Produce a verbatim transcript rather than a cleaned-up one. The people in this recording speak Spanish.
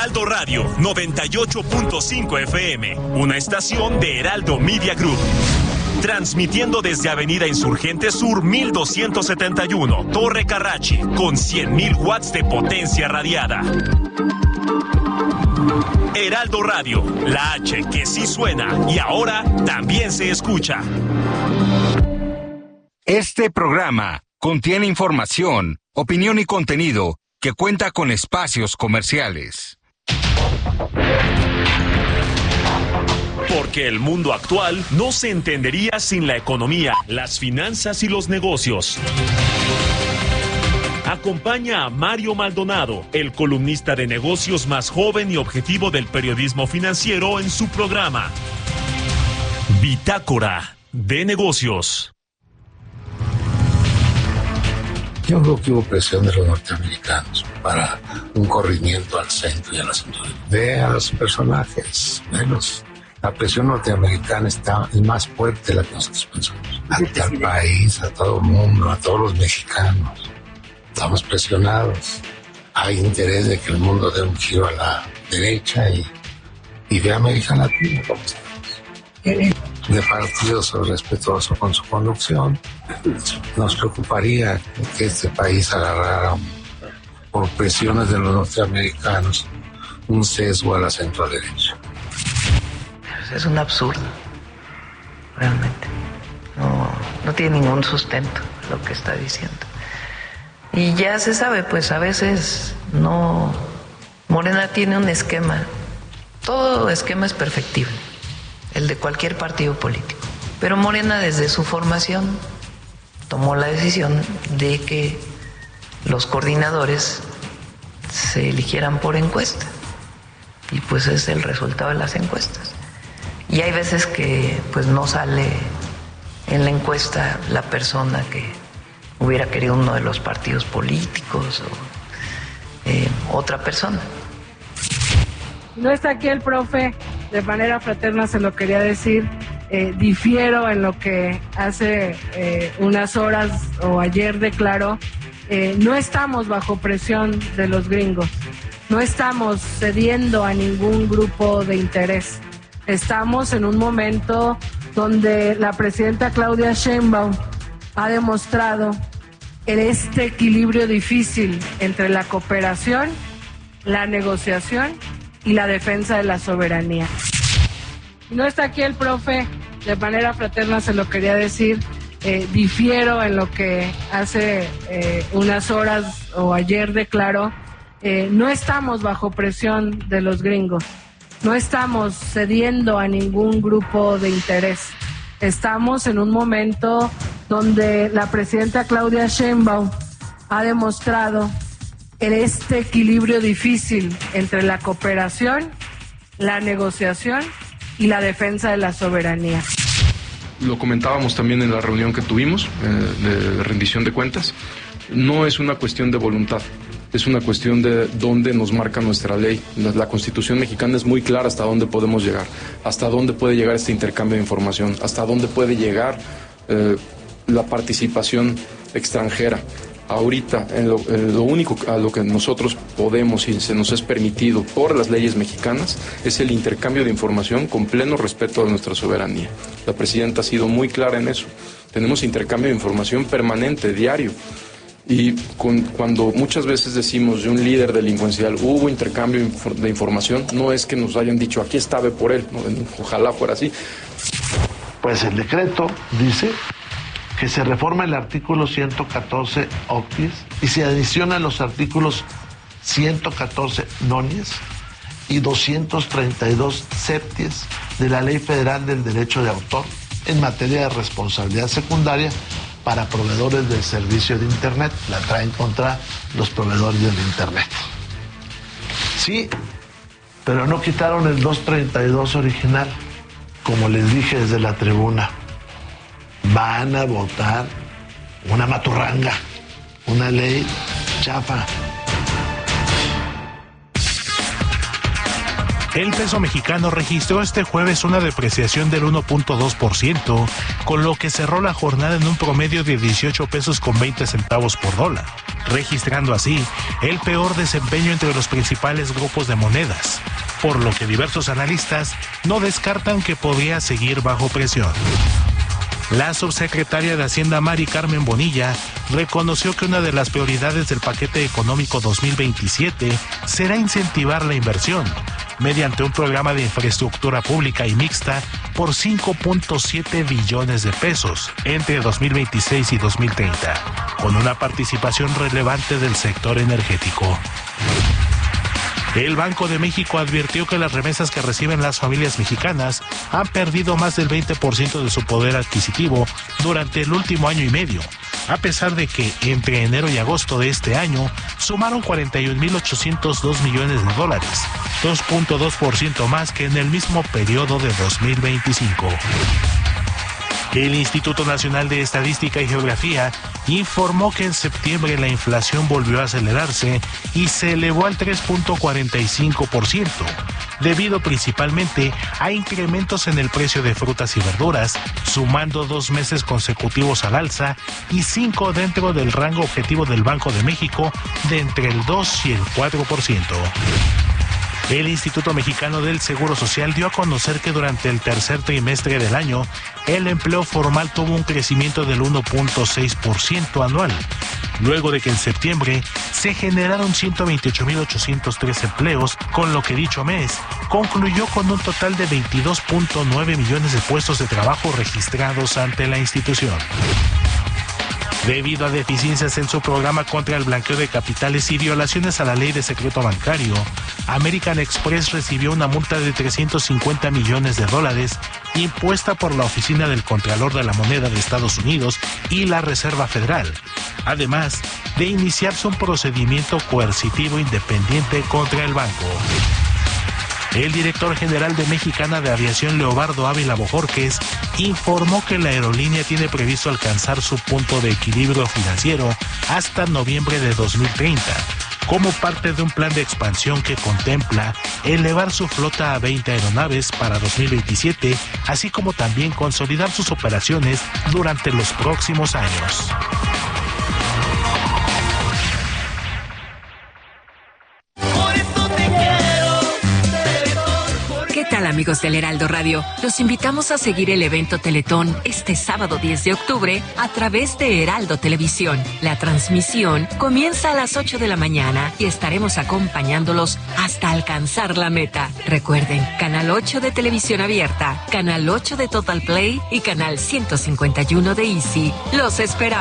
Heraldo Radio noventa y ocho punto cinco F M, una estación de Heraldo Media Group. Transmitiendo desde Avenida Insurgente Sur mil doscientos setenta y uno, Torre Carrachi, con cien mil watts de potencia radiada. Heraldo Radio, la H que sí suena y ahora también se escucha. Este programa contiene información, opinión y contenido que cuenta con espacios comerciales. Porque el mundo actual no se entendería sin la economía, las finanzas y los negocios. Acompaña a Mario Maldonado, el columnista de negocios más joven y objetivo del periodismo financiero, en su programa Bitácora de Negocios. Yo creo que hubo presión de los norteamericanos para un corrimiento al centro y a la cintura. Ve a los personajes, velos. La presión norteamericana está es más fuerte de la que nosotros pensamos. Hasta el país, a todo el mundo, a todos los mexicanos. Estamos presionados. Hay interés de que el mundo dé un giro a la derecha y, y ve a América Latina como estamos. De partidos respetuosos con su conducción. Nos preocuparía que este país agarrara, por presiones de los norteamericanos, un sesgo a la centro-derecha. Es un absurdo, realmente. No, no tiene ningún sustento lo que está diciendo. Y ya se sabe, pues a veces no... Morena tiene un esquema. Todo esquema es perfectible, el de cualquier partido político. Pero Morena, desde su formación, tomó la decisión de que los coordinadores se eligieran por encuesta. Y pues es el resultado de las encuestas. Y hay veces que pues no sale en la encuesta la persona que hubiera querido uno de los partidos políticos o eh, otra persona. No está aquí el profe, de manera fraterna se lo quería decir. Eh, difiero en lo que hace eh, unas horas o ayer declaró. Eh, no estamos bajo presión de los gringos, no estamos cediendo a ningún grupo de interés. Estamos en un momento donde la presidenta Claudia Sheinbaum ha demostrado este equilibrio difícil entre la cooperación, la negociación y la defensa de la soberanía. No está aquí el profe, de manera fraterna se lo quería decir. Eh, difiero en lo que hace eh, unas horas o ayer declaró. Eh, no estamos bajo presión de los gringos. No estamos cediendo a ningún grupo de interés. Estamos en un momento donde la presidenta Claudia Sheinbaum ha demostrado este equilibrio difícil entre la cooperación, la negociación y la defensa de la soberanía. Lo comentábamos también en la reunión que tuvimos eh, de rendición de cuentas. No es una cuestión de voluntad. Es una cuestión de dónde nos marca nuestra ley. La, la Constitución mexicana es muy clara hasta dónde podemos llegar, hasta dónde puede llegar este intercambio de información, hasta dónde puede llegar eh, la participación extranjera. Ahorita, en lo, en lo único a lo que nosotros podemos y se nos es permitido por las leyes mexicanas es el intercambio de información con pleno respeto a nuestra soberanía. La presidenta ha sido muy clara en eso. Tenemos intercambio de información permanente, diario. Y con, cuando muchas veces decimos de un líder delincuencial hubo intercambio de información, no es que nos hayan dicho aquí está, ve por él, no, ojalá fuera así. Pues el decreto dice que se reforma el artículo ciento catorce octies y se adicionan los artículos ciento catorce nonies y doscientos treinta y dos septies de la Ley Federal del Derecho de Autor en materia de responsabilidad secundaria para proveedores del servicio de Internet. La traen contra los proveedores del Internet. Sí, pero no quitaron el doscientos treinta y dos original. Como les dije desde la tribuna, van a votar una maturranga, una ley chafa. El peso mexicano registró este jueves una depreciación del uno punto dos por ciento, con lo que cerró la jornada en un promedio de dieciocho pesos con veinte centavos por dólar, registrando así el peor desempeño entre los principales grupos de monedas, por lo que diversos analistas no descartan que podría seguir bajo presión. La subsecretaria de Hacienda Mari Carmen Bonilla reconoció que una de las prioridades del paquete económico dos mil veintisiete será incentivar la inversión mediante un programa de infraestructura pública y mixta por cinco punto siete billones de pesos entre dos mil veintiséis y dos mil treinta, con una participación relevante del sector energético. El Banco de México advirtió que las remesas que reciben las familias mexicanas han perdido más del veinte por ciento de su poder adquisitivo durante el último año y medio, a pesar de que entre enero y agosto de este año sumaron cuarenta y un mil ochocientos dos millones de dólares, dos punto dos por ciento más que en el mismo periodo de dos mil veinticinco. El Instituto Nacional de Estadística y Geografía informó que en septiembre la inflación volvió a acelerarse y se elevó al tres punto cuarenta y cinco por ciento, debido principalmente a incrementos en el precio de frutas y verduras, sumando dos meses consecutivos al alza y cinco dentro del rango objetivo del Banco de México de entre el dos y el cuatro por ciento. El Instituto Mexicano del Seguro Social dio a conocer que durante el tercer trimestre del año, el empleo formal tuvo un crecimiento del uno punto seis por ciento anual, luego de que en septiembre se generaron ciento veintiocho mil ochocientos tres empleos, con lo que dicho mes concluyó con un total de veintidós punto nueve millones de puestos de trabajo registrados ante la institución. Debido a deficiencias en su programa contra el blanqueo de capitales y violaciones a la ley de secreto bancario, American Express recibió una multa de trescientos cincuenta millones de dólares impuesta por la Oficina del Contralor de la Moneda de Estados Unidos y la Reserva Federal, además de iniciarse un procedimiento coercitivo independiente contra el banco. El director general de Mexicana de Aviación, Leobardo Ávila Bojorquez, informó que la aerolínea tiene previsto alcanzar su punto de equilibrio financiero hasta noviembre de dos mil treinta, como parte de un plan de expansión que contempla elevar su flota a veinte aeronaves para dos mil veintisiete, así como también consolidar sus operaciones durante los próximos años. ¿Qué tal, amigos del Heraldo Radio? Los invitamos a seguir el evento Teletón este sábado diez de octubre a través de Heraldo Televisión. La transmisión comienza a las ocho de la mañana y estaremos acompañándolos hasta alcanzar la meta. Recuerden, Canal ocho de Televisión Abierta, Canal ocho de Total Play y Canal ciento cincuenta y uno de Easy. Los esperamos.